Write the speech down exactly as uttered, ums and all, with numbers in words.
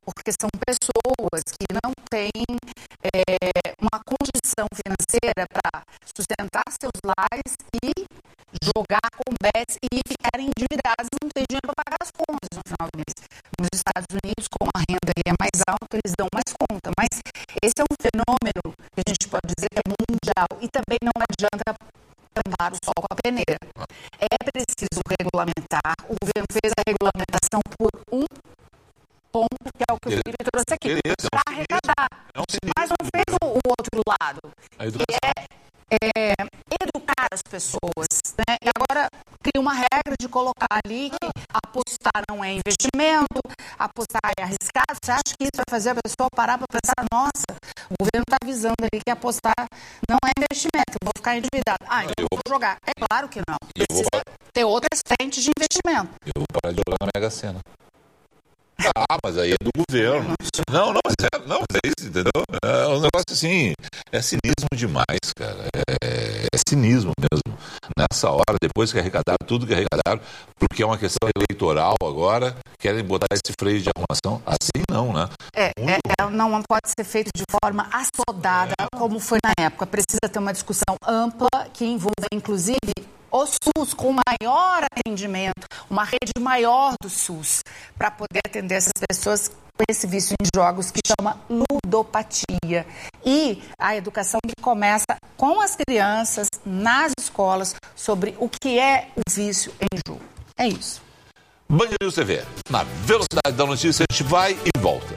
porque são pessoas que não têm é, uma condição financeira para sustentar seus lares e jogar com bets e ficarem endividados, não ter dinheiro para pagar as contas no final do mês. Nos Estados Unidos, como a renda é mais alta, eles dão mais conta. Mas esse é um fenômeno que a gente pode dizer que é mundial e também não adianta tampar o sol com a peneira. É preciso regulamentar. O governo fez a regulamentação por um ponto, que é o que o Felipe trouxe aqui, para arrecadar. Mas não fez o, o outro lado, que é, é educar as pessoas, né? E agora cria uma regra de colocar ali que apostar não é investimento, apostar é arriscado. Você acha que isso vai fazer a pessoa parar para pensar, nossa, o governo está avisando ali que apostar não é investimento, eu vou ficar endividado. Ah, então eu vou jogar. É claro que não. Precisa ter outras frentes de investimento. Eu vou parar de jogar na Mega Sena. Ah, mas aí é do governo. Não, não, mas é, não, mas é isso, entendeu? É um negócio assim, é cinismo demais, cara. É, é cinismo mesmo. Nessa hora, depois que arrecadaram tudo que arrecadaram, porque é uma questão eleitoral agora, querem botar esse freio de arrumação. Assim não, né? É, é, é, não pode ser feito de forma assodada, é. como foi na época. Precisa ter uma discussão ampla, que envolva, inclusive, o SUS com maior atendimento, uma rede maior do SUS, para poder atender essas pessoas com esse vício em jogos que chama ludopatia. E a educação que começa com as crianças, nas escolas, sobre o que é o vício em jogo. É isso. Band News T V, na velocidade da notícia, a gente vai e volta.